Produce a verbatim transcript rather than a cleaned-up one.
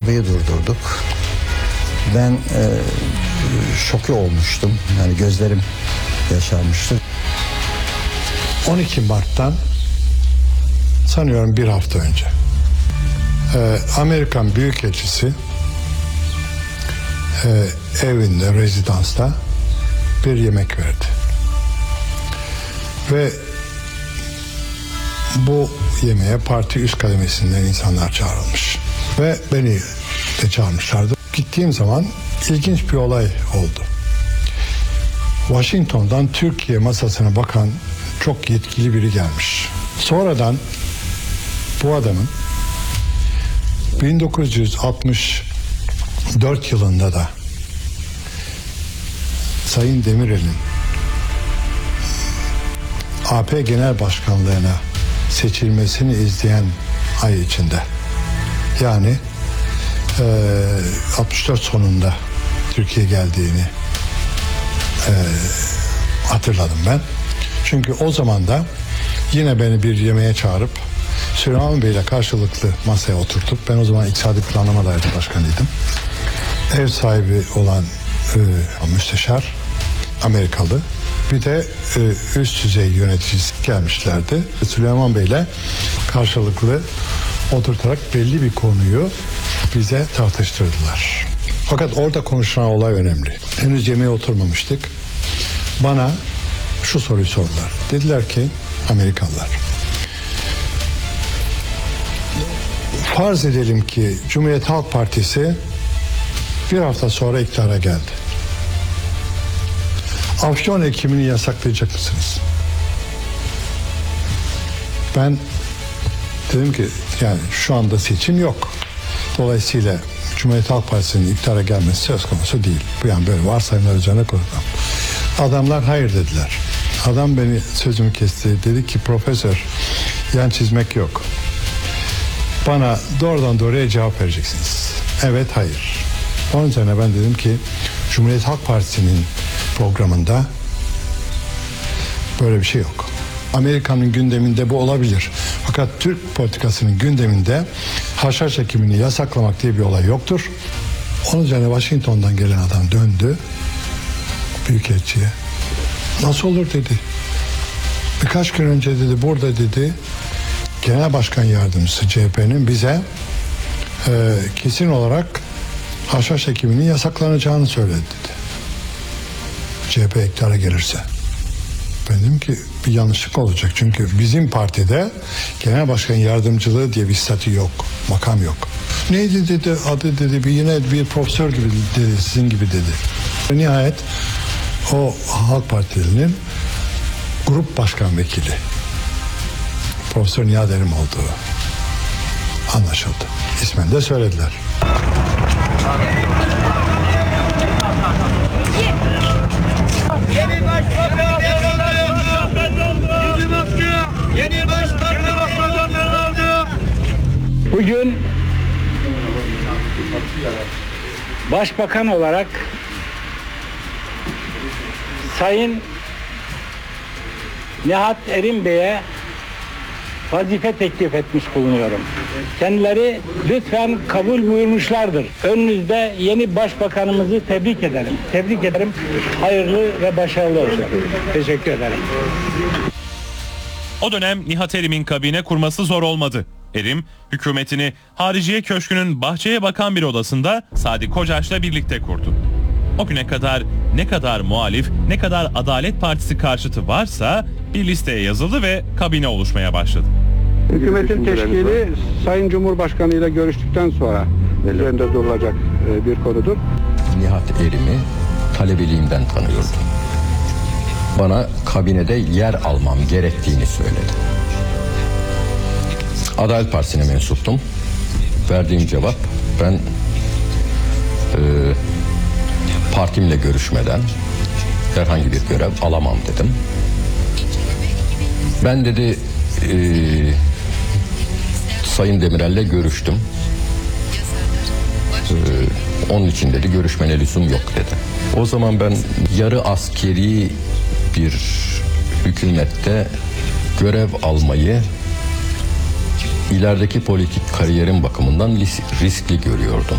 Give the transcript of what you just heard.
çalışmayı durdurduk. Ben e, şoke olmuştum. Yani gözlerim yaşarmıştı. on iki Mart'tan sanıyorum bir hafta önce e, Amerikan Büyükelçisi e, evinde, rezidansta bir yemek verdi. Ve bu yemeğe parti üst kademesinden insanlar çağrılmış. Ve beni de çağırmışlardı. Gittiğim zaman ilginç bir olay oldu. Washington'dan Türkiye masasına bakan çok yetkili biri gelmiş. Sonradan bu adamın bin dokuz yüz altmış dört yılında da Sayın Demirel'in A P Genel Başkanlığına seçilmesini izleyen ay içinde, yani e, altmış dört sonunda Türkiye geldiğini e, hatırladım ben. Çünkü o zaman da yine beni bir yemeğe çağırıp Süleyman Bey ile karşılıklı masaya oturtup, ben o zaman İktisadi Planlama Dairesi Başkanıydım, ev sahibi olan e, müsteşar Amerikalı, bir de e, üst düzey yöneticisi gelmişlerdi. Süleyman Bey ile karşılıklı oturtarak belli bir konuyu bize tartıştırdılar. Fakat orada konuşulan olay önemli. Henüz yemeğe oturmamıştık. Bana şu soruyu sordular. Dediler ki Amerikalılar, farz edelim ki Cumhuriyet Halk Partisi bir hafta sonra iktidara geldi. Afyon ekimini yasaklayacak mısınız? Ben dedim ki yani şu anda seçim yok. Dolayısıyla Cumhuriyet Halk Partisi'nin iktidara gelmesi söz konusu değil. Bu yani böyle varsayımlar üzerine kuruldu. Adamlar hayır dediler. Adam beni sözümü kesti. Dedi ki profesör, yan çizmek yok. Bana doğrudan doğruya cevap vereceksiniz. Evet, hayır. Onun üzerine ben dedim ki Cumhuriyet Halk Partisi'nin programında böyle bir şey yok. Amerika'nın gündeminde bu olabilir. Fakat Türk politikasının gündeminde haşhaş ekimini yasaklamak diye bir olay yoktur. Onun üzerine Washington'dan gelen adam döndü Büyükelçiye. Nasıl olur dedi. Birkaç gün önce dedi burada dedi Genel Başkan Yardımcısı C H P'nin bize e, kesin olarak haşhaş ekiminin yasaklanacağını söyledi dedi. C H P iktidara gelirse. Ben dedim ki bir yanlışlık olacak. Çünkü bizim partide Genel Başkan Yardımcılığı diye bir statü yok. Makam yok. Neydi dedi, adı dedi, bir yine bir profesör gibi dedi, sizin gibi dedi. Nihayet o Halk Partili'nin grup başkan vekili Profesör Nihat Erim olduğu anlaşıldı. İsmini de söylediler. Yeni başbakan Yeni başbakan oldu. Bugün başbakan olarak Sayın Nihat Erim Bey'e vazife teklif etmiş bulunuyorum. Kendileri lütfen kabul buyurmuşlardır. Önünüzde yeni başbakanımızı tebrik ederim. Tebrik ederim. Hayırlı ve başarılı olsun. Teşekkür ederim. O dönem Nihat Erim'in kabine kurması zor olmadı. Erim, hükümetini Hariciye Köşkü'nün bahçeye bakan bir odasında Sadi Kocaç'la birlikte kurdu. O güne kadar ne kadar muhalif, ne kadar Adalet Partisi karşıtı varsa bir listeye yazıldı ve kabine oluşmaya başladı. Hükümetin teşkili Sayın Cumhurbaşkanı ile görüştükten sonra üzerinde durulacak bir konudur. Nihat Erim'i talebeliğimden tanıyordum. Bana kabinede yer almam gerektiğini söyledi. Adalet Partisi'ne mensuptum. Verdiğim cevap, ben e, partimle görüşmeden herhangi bir görev alamam dedim. Ben dedi e, Sayın Demirel'le görüştüm. E, onun için dedi görüşmene lüzum yok dedi. O zaman ben yarı askeri bir hükümette görev almayı ilerideki politik kariyerim bakımından riskli görüyordum.